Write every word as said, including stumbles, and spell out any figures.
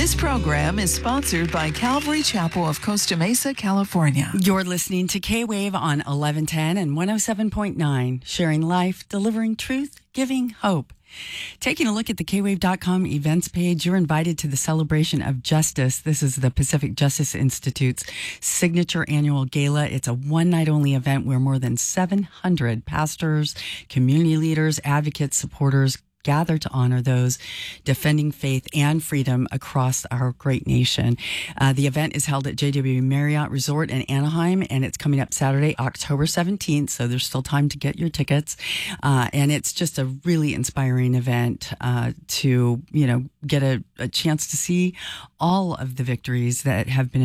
This program is sponsored by Calvary Chapel of Costa Mesa, California. You're listening to K-Wave on eleven ten and one oh seven point nine, sharing life, delivering truth, giving hope. Taking a look at the K wave dot com events page, you're invited to the Celebration of Justice. This is the Pacific Justice Institute's signature annual gala. It's a one-night-only event where more than seven hundred pastors, community leaders, advocates, supporters gather to honor those defending faith and freedom across our great nation. Uh, the event is held at J W Marriott Resort in Anaheim, and it's coming up Saturday, October seventeenth, so there's still time to get your tickets. Uh, and it's just a really inspiring event uh, to, you know, get a, a chance to see all of the victories that have been